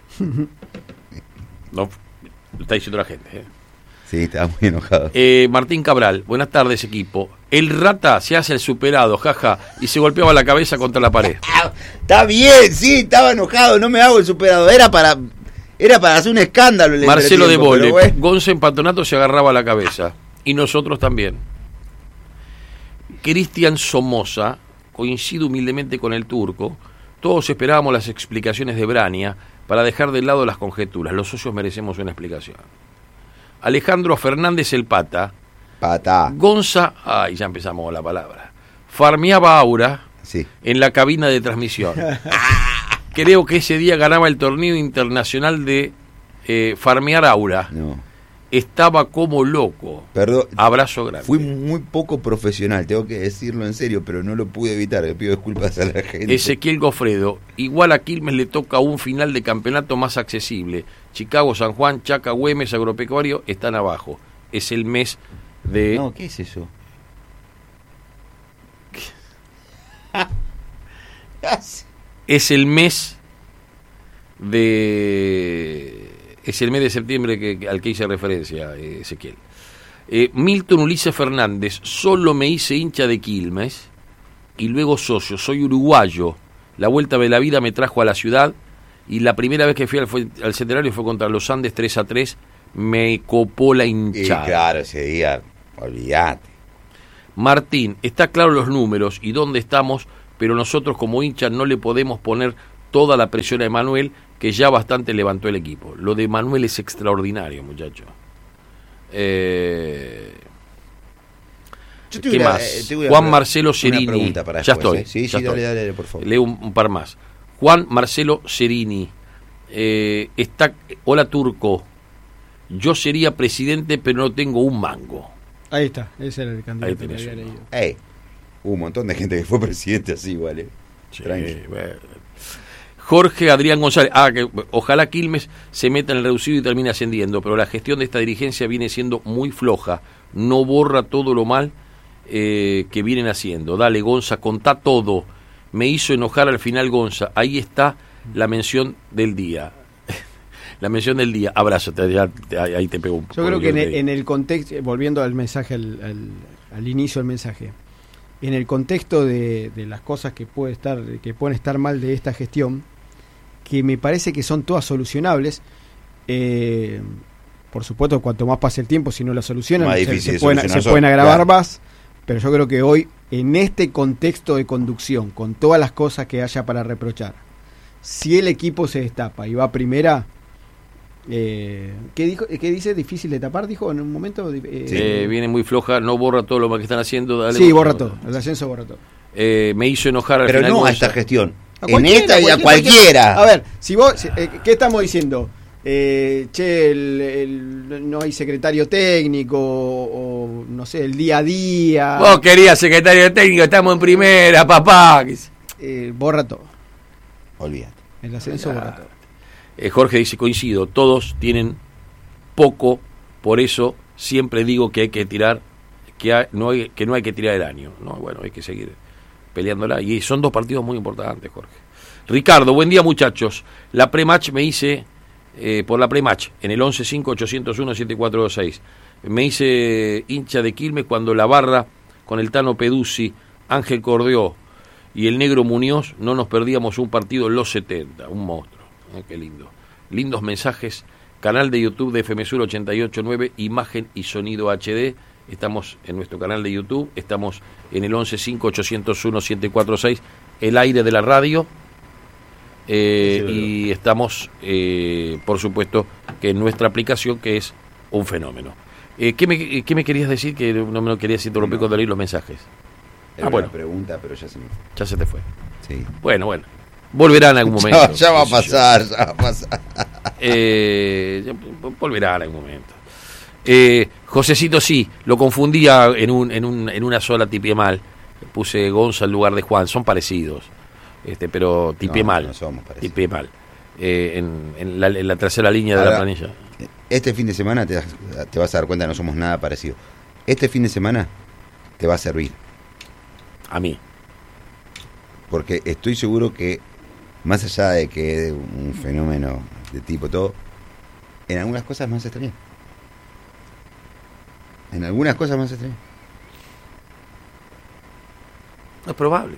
No, lo está diciendo la gente, Sí, estaba muy enojado. Martín Cabral, buenas tardes equipo. El Rata se hace el superado, jaja, y se golpeaba la cabeza contra la pared. Está bien, sí, estaba enojado, no me hago el superado. Era para hacer un escándalo. Marcelo de Vole, Gonza en Patronato se agarraba la cabeza. Y nosotros también. Cristian Somoza, coincido humildemente con el turco. Todos esperábamos las explicaciones de Brania para dejar de lado las conjeturas. Los socios merecemos una explicación. Alejandro Fernández el Pata. Gonza, ya empezamos con la palabra. Farmeaba Aura en la cabina de transmisión. Creo que ese día ganaba el torneo internacional de farmear Aura. No. Estaba como loco. Perdón. Abrazo grande. Fui muy poco profesional, tengo que decirlo en serio, pero no lo pude evitar. Le pido disculpas a la gente. Ezequiel Gofredo. Igual a Quilmes le toca un final de campeonato más accesible. Chicago, San Juan, Chaca, Güemes, Agropecuario están abajo. Es el mes de... No, ¿qué es eso? Es el mes de... Es el mes de septiembre al que hice referencia, Ezequiel. Milton Ulises Fernández, solo me hice hincha de Quilmes y luego socio, soy uruguayo. La vuelta de la vida me trajo a la ciudad y la primera vez que fui al Centenario fue contra los Andes 3-3, me copó la hinchada. Y claro, ese día, olvídate. Martín, está claro los números y dónde estamos, pero nosotros como hinchas no le podemos poner toda la presión a Emanuel, que ya bastante levantó el equipo. Lo de Emanuel es extraordinario, muchacho. ¿Qué más? Juan Marcelo Cerini. Ya estoy. Sí, ya estoy. Dale, por favor. Leo un par más. Juan Marcelo Cerini. Hola, Turco. Yo sería presidente, pero no tengo un mango. Ahí está, ese era el candidato que tenés había leído. Hubo un montón de gente que fue presidente así, ¿vale? Sí, Jorge Adrián González. Que ojalá Quilmes se meta en el reducido y termine ascendiendo, pero la gestión de esta dirigencia viene siendo muy floja. No borra todo lo mal que vienen haciendo. Dale, Gonza, contá todo. Me hizo enojar al final, Gonza. Ahí está la mención del día. La mención del día. Abrazo, ahí te pego un poco. Yo creo que en el contexto, volviendo al mensaje, al inicio del mensaje, en el contexto de las cosas que pueden estar mal de esta gestión, que me parece que son todas solucionables, por supuesto, cuanto más pase el tiempo, si no la solucionan, se pueden agravar más, pero yo creo que hoy, en este contexto de conducción, con todas las cosas que haya para reprochar, si el equipo se destapa y va a primera, ¿qué dice? ¿Difícil de tapar? Dijo en un momento. Viene muy floja, no borra todo lo mal que están haciendo. Dale, sí, borra todo. El ascenso borra todo. Me hizo enojar al pero final. Pero no a esta gestión. En esta y a cualquiera. A ver, si vos, ¿qué estamos diciendo? No hay secretario técnico o no sé, el día a día. Vos querías secretario técnico, estamos en primera, papá. Borra todo. Olvídate. El ascenso borra todo. Jorge dice, coincido, todos tienen poco, por eso siempre digo que hay que tirar, que no hay que tirar el año, ¿no? Bueno, hay que seguir peleándola, y son dos partidos muy importantes, Jorge. Ricardo, buen día, muchachos. La pre-match me hice, por la pre-match, en el 11-5-801-7426, me hice hincha de Quilmes cuando la barra, con el Tano Peduzzi, Ángel Cordeó y el Negro Muñoz, no nos perdíamos un partido en los 70, un monstruo. Qué lindo. Lindos mensajes. Canal de YouTube de FM Sur 88.9, imagen y sonido HD. Estamos en nuestro canal de YouTube. Estamos en el 11-5-801-746, el aire de la radio. Y estamos, por supuesto, que en nuestra aplicación, que es un fenómeno. ¿Qué me querías decir? Que no me lo querías interrumpir cuando leí los mensajes. Era bueno. Una pregunta, pero ya se me fue. Ya se te fue. Sí. Bueno. Volverá en algún momento. Ya va a pasar. Volverá en algún momento. Josecito, sí, lo confundía en una sola, tipié mal. Puse Gonza en lugar de Juan, son parecidos. Pero tipié mal. No somos parecidos. Tipié mal. En la tercera línea de la planilla. Este fin de semana te vas a dar cuenta que no somos nada parecidos. Este fin de semana te va a servir. A mí. Porque estoy seguro que, más allá de que es un fenómeno de tipo todo, en algunas cosas más extrañas. No es probable.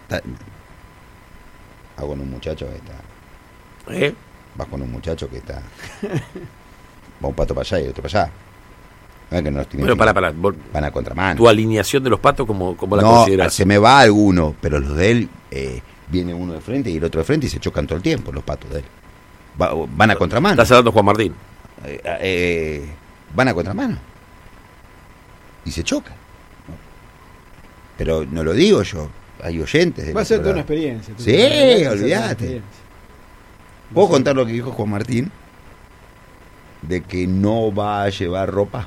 Vas con un muchacho que está. Vas con un muchacho que está. Va un pato para allá y otro para allá. Que no bueno, para. Van a contramano. ¿Tu alineación de los patos cómo la consideras? Se me va alguno, pero los de él, viene uno de frente y el otro de frente y se chocan todo el tiempo los patos de él. Van a contramano. ¿Estás hablando Juan Martín? Van a contramano. Y se chocan. Pero no lo digo yo, hay oyentes. Va a ser toda una experiencia. Sí, olvídate. ¿Puedo contar lo que dijo Juan Martín? De que no va a llevar ropa.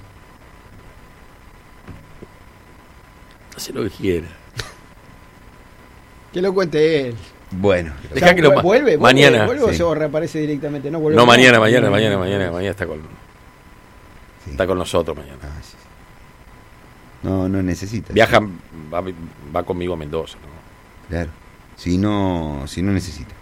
Hace lo que quiera. Que lo cuente él. Bueno, deja que lo vuelve mañana. ¿Vuelve sí. O reaparece directamente? No, mañana está con nosotros mañana. Sí. No necesita. Viaja, va conmigo a Mendoza, ¿no? Claro. Si no necesita.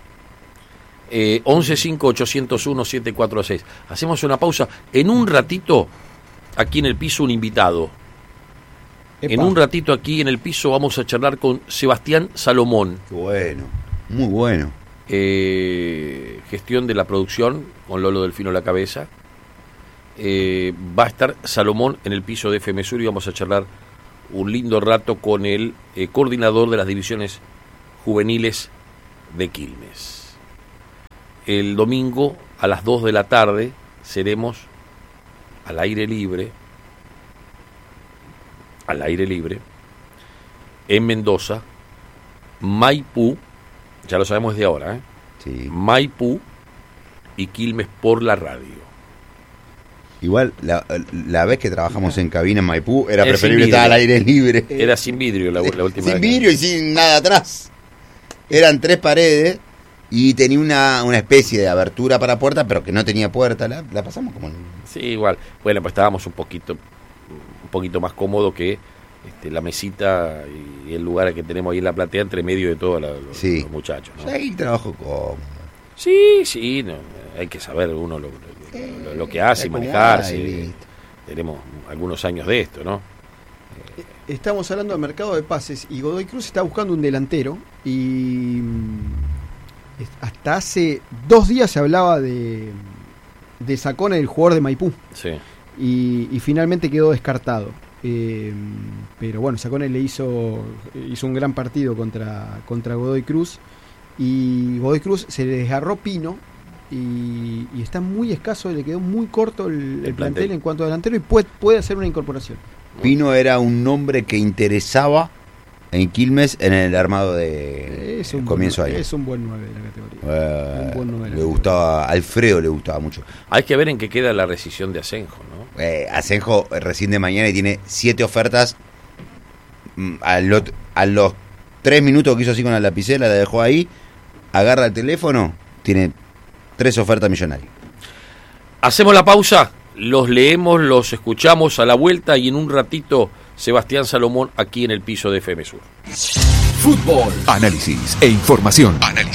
11-5-801-746. Hacemos una pausa. En un ratito aquí en el piso un invitado. Epa. En un ratito aquí en el piso vamos a charlar con Sebastián Salomón. Qué bueno, muy bueno. Gestión de la producción, con Lolo Delfino a la cabeza. Va a estar Salomón en el piso de FM Sur y vamos a charlar un lindo rato con el coordinador de las divisiones juveniles de Quilmes. El domingo a las 2 de la tarde seremos al aire libre en Mendoza, Maipú, ya lo sabemos desde ahora, Sí. Maipú y Quilmes por la radio. Igual, la vez que trabajamos en cabina en Maipú, era Es preferible sin vidrio. estar al aire libre. Era sin vidrio la última Sin vez. vidrio y sin nada atrás. Eran 3 paredes y tenía una especie de abertura para puerta, pero que no tenía puerta. La pasamos como... Sí, igual. Bueno, pues estábamos un poquito más cómodo que la mesita y el lugar que tenemos ahí en la platea entre medio de todos los muchachos, ¿no? Ahí trabajo cómodo. Sí, no, hay que saber uno lo que hace y manejarse. listo. Tenemos algunos años de esto, ¿no? Estamos hablando del mercado de pases y Godoy Cruz está buscando un delantero y hasta hace 2 días se hablaba de Sacone, el jugador de Maipú, Sí. y finalmente quedó descartado. Pero bueno, Sacone le hizo un gran partido contra Godoy Cruz y Godoy Cruz se le desgarró Pino y está muy escaso, le quedó muy corto el plantel en cuanto a delantero y puede hacer una incorporación. Pino era un nombre que interesaba en Quilmes en el armado de comienzo de año. Es un buen 9 de la categoría. Un buen 9 de la Le gustaba, Alfredo le gustaba mucho. Hay que ver en qué queda la rescisión de Asenjo, ¿no? Asenjo recién de mañana y tiene 7 ofertas. A los 3 minutos que hizo así con la lapicera, la dejó ahí, agarra el teléfono, tiene 3 ofertas millonarias. Hacemos la pausa, los leemos, los escuchamos a la vuelta y en un ratito Sebastián Salomón aquí en el piso de FM Sur. Fútbol, análisis e información.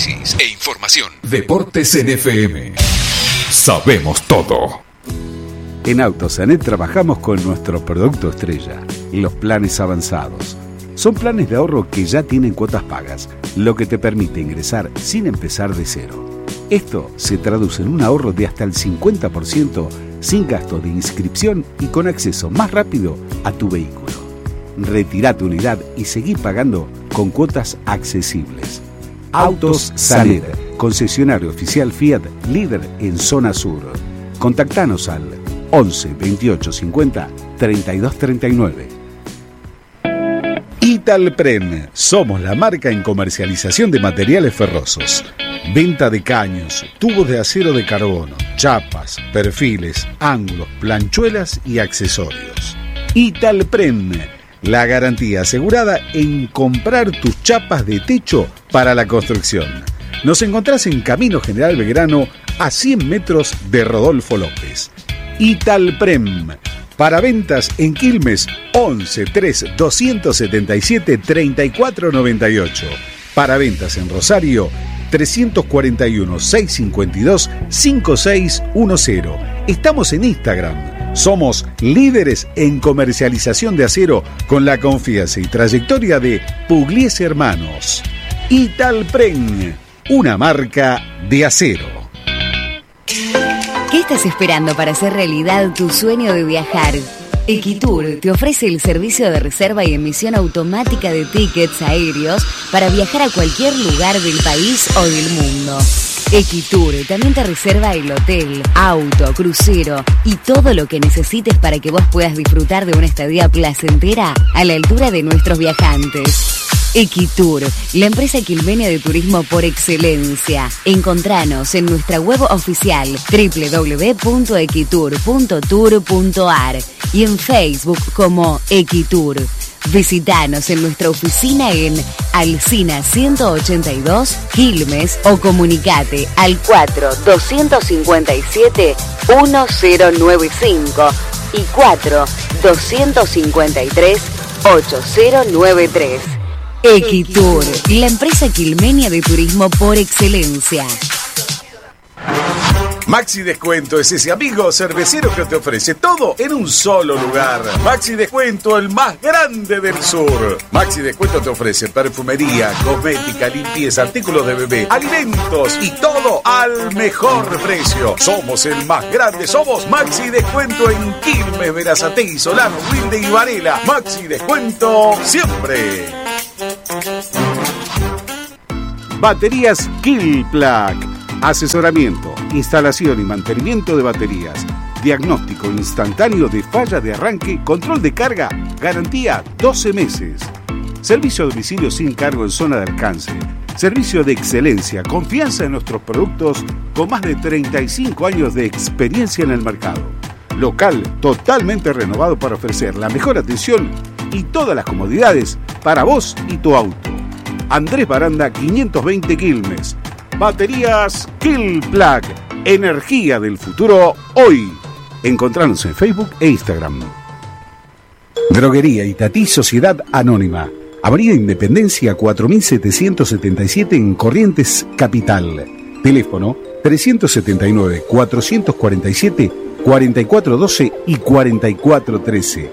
Deportes en FM. Sabemos todo. En Autosanet trabajamos con nuestro producto estrella, los planes avanzados. Son planes de ahorro que ya tienen cuotas pagas, lo que te permite ingresar sin empezar de cero. Esto se traduce en un ahorro de hasta el 50% sin gasto de inscripción y con acceso más rápido a tu vehículo. Retirá tu unidad y seguí pagando con cuotas accesibles. Autos Sanet, concesionario oficial Fiat, líder en zona sur. Contactanos al 11 28 50 32 39. Italpren, somos la marca en comercialización de materiales ferrosos. Venta de caños, tubos de acero de carbono, chapas, perfiles, ángulos, planchuelas y accesorios. Italpren, la garantía asegurada en comprar tus chapas de techo para la construcción. Nos encontrás en Camino General Belgrano, a 100 metros de Rodolfo López. Italprem. Para ventas en Quilmes, 11 3 277 3498. Para ventas en Rosario, 341 652 5610. Estamos en Instagram. Somos líderes en comercialización de acero con la confianza y trayectoria de Pugliese Hermanos. Italprem, una marca de acero. ¿Qué estás esperando para hacer realidad tu sueño de viajar? Equitur te ofrece el servicio de reserva y emisión automática de tickets aéreos para viajar a cualquier lugar del país o del mundo. Equitur también te reserva el hotel, auto, crucero y todo lo que necesites para que vos puedas disfrutar de una estadía placentera a la altura de nuestros viajantes. Equitur, la empresa quilmenia de turismo por excelencia. Encontranos en nuestra web oficial www.equitur.tour.ar y en Facebook como Equitur. Visítanos en nuestra oficina en Alsina 182, Quilmes, o comunicate al 4-257-1095 y 4-253-8093. Equitur, la empresa quilmenia de turismo por excelencia. Maxi Descuento es ese amigo cervecero que te ofrece todo en un solo lugar. Maxi Descuento, el más grande del sur. Maxi Descuento te ofrece perfumería, cosmética, limpieza, artículos de bebé, alimentos y todo al mejor precio. Somos el más grande, somos Maxi Descuento en Quilmes, Berazategui, Solano, Wilde y Varela. Maxi Descuento siempre. Baterías Killplug. Asesoramiento, instalación y mantenimiento de baterías. Diagnóstico instantáneo de falla de arranque, control de carga, garantía 12 meses. Servicio a domicilio sin cargo en zona de alcance. Servicio de excelencia, confianza en nuestros productos con más de 35 años de experiencia en el mercado. Local totalmente renovado para ofrecer la mejor atención y todas las comodidades para vos y tu auto. Andrés Baranda 520 Quilmes. Baterías Killplug. Energía del futuro hoy. Encontranos en Facebook e Instagram. Droguería Itatí Sociedad Anónima. Avenida Independencia 4777 en Corrientes Capital. Teléfono 379-447-4412 y 4413.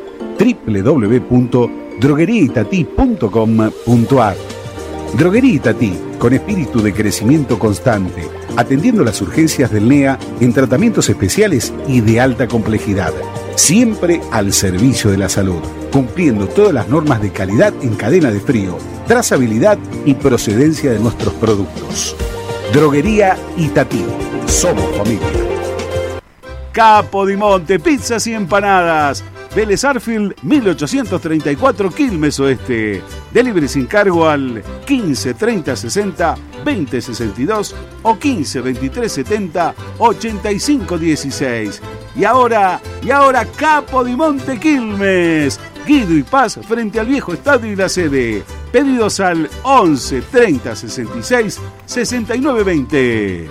www.drogueriaitatí.com.ar. Droguería Itatí, con espíritu de crecimiento constante, atendiendo las urgencias del NEA en tratamientos especiales y de alta complejidad. Siempre al servicio de la salud, cumpliendo todas las normas de calidad en cadena de frío, trazabilidad y procedencia de nuestros productos. Droguería Itatí. Somos familia. Capodimonte, pizzas y empanadas. Vélez Arfield 1834 Quilmes Oeste. Delivery sin cargo al 15 30 60 20 62 o 15 23 70 85 16. Y ahora Capodimonte Quilmes. Guido y Paz frente al viejo estadio y la sede. Pedidos al 11 30 66 69 20.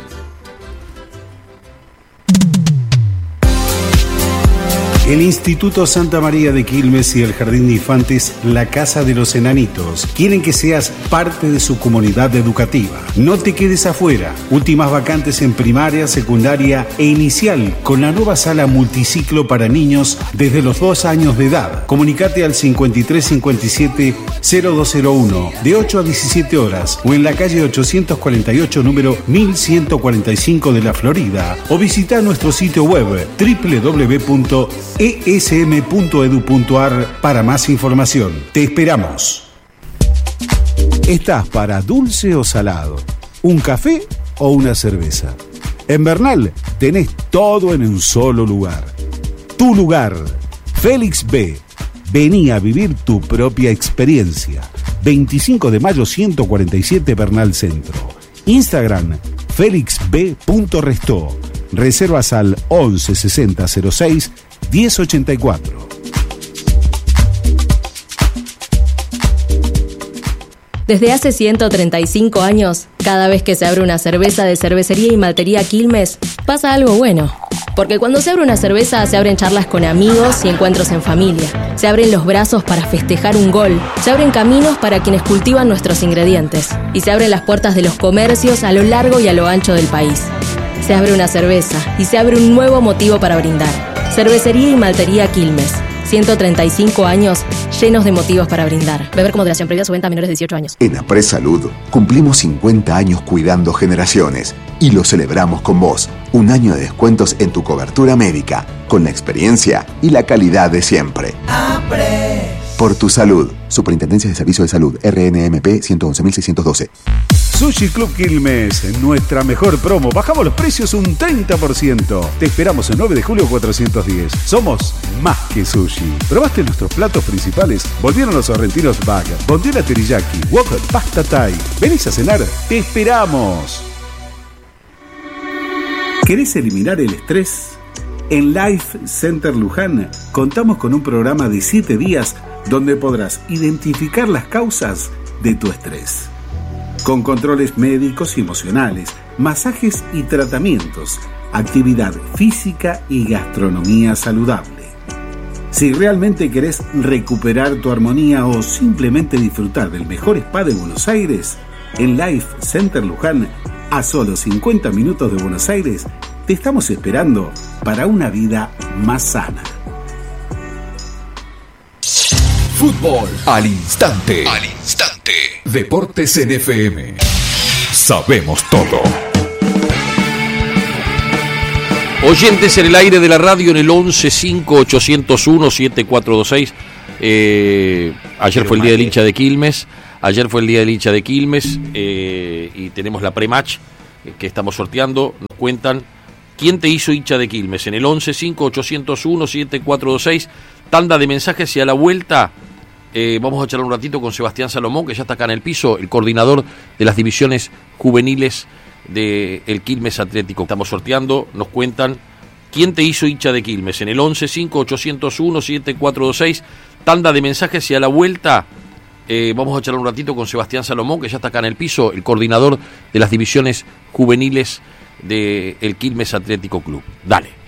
El Instituto Santa María de Quilmes y el Jardín de Infantes La Casa de los Enanitos quieren que seas parte de su comunidad educativa. No te quedes afuera. Últimas vacantes en primaria, secundaria e inicial con la nueva sala multiciclo para niños desde los 2 años de edad. Comunicate al 5357-0201 de 8 a 17 horas o en la calle 848 número 1145 de la Florida o visita nuestro sitio web www.esm.edu.ar para más información. Te esperamos. ¿Estás para dulce o salado? ¿Un café o una cerveza? En Bernal tenés todo en un solo lugar. Tu lugar, Félix B. Vení a vivir tu propia experiencia. 25 de mayo 147 Bernal Centro. Instagram, felixb.restó. Reservas al 11 60 06 1084. Desde hace 135 años, cada vez que se abre una cerveza de Cervecería y Maltería Quilmes, pasa algo bueno. Porque cuando se abre una cerveza, se abren charlas con amigos y encuentros en familia. Se abren los brazos para festejar un gol. Se abren caminos para quienes cultivan nuestros ingredientes. Y se abren las puertas de los comercios a lo largo y a lo ancho del país. Se abre una cerveza y se abre un nuevo motivo para brindar. Cervecería y Maltería Quilmes. 135 años llenos de motivos para brindar. Beber con moderación, prohibida su venta a menores de 18 años. En Apres Salud cumplimos 50 años cuidando generaciones y lo celebramos con vos. Un año de descuentos en tu cobertura médica, con la experiencia y la calidad de siempre. Apres. Por tu salud. Superintendencia de Servicios de Salud, RNMP 111.612. Sushi Club Quilmes, nuestra mejor promo. Bajamos los precios un 30%. Te esperamos el 9 de julio 410. Somos más que sushi. ¿Probaste nuestros platos principales? Volvieron los sorrentinos bag, bondiola teriyaki, wok, pasta thai. ¿Venís a cenar? ¡Te esperamos! ¿Querés eliminar el estrés? En Life Center Luján contamos con un programa de 7 días donde podrás identificar las causas de tu estrés. Con controles médicos y emocionales, masajes y tratamientos, actividad física y gastronomía saludable. Si realmente querés recuperar tu armonía o simplemente disfrutar del mejor spa de Buenos Aires, en Life Center Luján, a solo 50 minutos de Buenos Aires, Te estamos esperando para una vida más sana. Fútbol al instante. Al instante. Deportes en FM. Sabemos todo. Oyentes en el aire de la radio en el 11-5-801-7426. Ayer fue el día del hincha de Quilmes. Y tenemos la pre-match que estamos sorteando. Nos cuentan quién te hizo hincha de Quilmes en el 11-5-801-7426. Tanda de mensajes y a la vuelta vamos a charlar un ratito con Sebastián Salomón, que ya está acá en el piso, el coordinador de las divisiones juveniles del Quilmes Atlético. Estamos sorteando, nos cuentan quién te hizo hincha de Quilmes en el 11-5-801-7426. Tanda de mensajes y a la vuelta vamos a charlar un ratito con Sebastián Salomón, que ya está acá en el piso, el coordinador de las divisiones juveniles del Quilmes Atlético Club. Dale.